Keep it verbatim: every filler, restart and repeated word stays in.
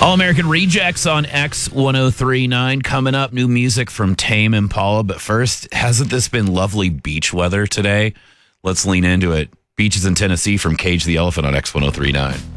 All American Rejects on X ten thirty-nine. Coming up, new music from Tame Impala. But first, hasn't this been lovely beach weather today? Let's lean into it. Beaches in Tennessee from Cage the Elephant on X ten thirty-nine.